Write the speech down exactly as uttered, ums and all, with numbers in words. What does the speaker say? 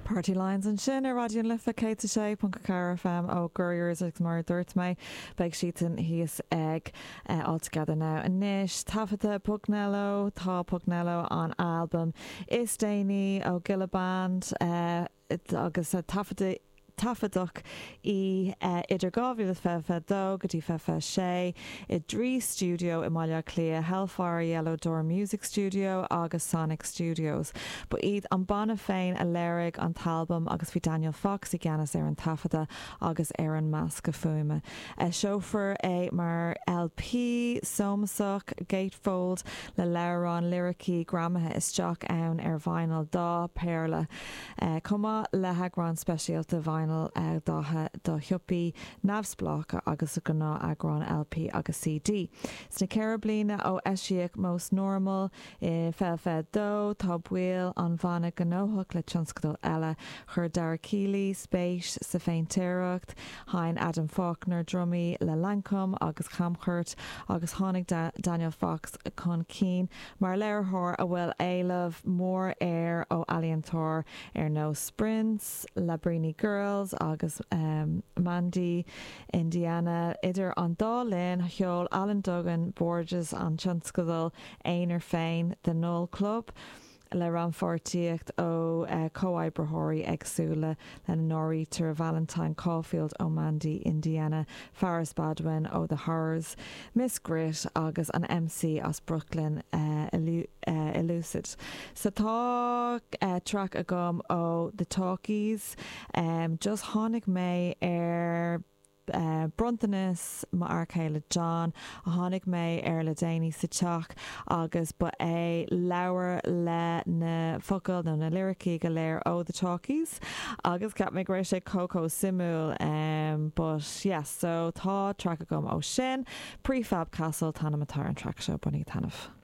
Party Lines an sin ar radio'n lifa cé a sé pont car F M ó gurúir ag mar dúirt mé beag sitan híos ag uh, altogether now. A níis tafata Pugnello, tá Pugnello an album Is Déine ó Gilla Band uh, agus uh, tafata tafadach i uh, idir gábhíle fefa dó gotí fefa sé i drí studio i Maiile Clia, Hellfire Yellow Door Music Studio agus Sonic Studios. But iad an banna féin a léirigh an talbum agus bhí Daniel Fox i gceannas ar an tafada agus ar an meas go fuime. Uh, Chauffeur é mar L P, Somasach, Gatefold, le leirán lyricí gramathe isteach ann ar vinyl dá péirle. Uh, Cuma le hagrán speisialta vinyl Uh, dáthe do thiopí navsblocha agus go ná agrán L P agus C D. Sna ceir blina ó eisiach most normal i fel fed dó tá buil an bhana gnóthach le tionscadal eile chur dar cílí spéis sa féin téireacht hain Adam Faulkner drumí le Lancome agus Chamchurt agus tháinig da Daniel Fox chun cín mar léirthóir a bhfuil éilemh mór air ó Aliantor ar nó Sprints, Labrini Girls agus um, Mandy, Indiana, idir an dálinn heol Alan Duggan, Borges an tionscadal Einar féin the Null Club le ran fortíocht ó uh, Coibrahori agsúla le Nori Tur Valentine Caulfield ó Mandy, Indiana, Faris Badwin ó The Horrors, Miss Grit agus an M C as Brooklyn uh, Elu uh, Elucid. So tá uh, track a gom ó The Talkies, um, just tháinig mé ar Uh, Brontanis ma Archéile John a tháinig mé ar le déine sa teach agus ba é leabhar le na focail nó na lyricí go léir ó The Talkies agus cap mé grééis sé Coco Simúil um, but yes, so tá track a gom ó sin Prefab Castle tanna matar an track seo buní tanmh.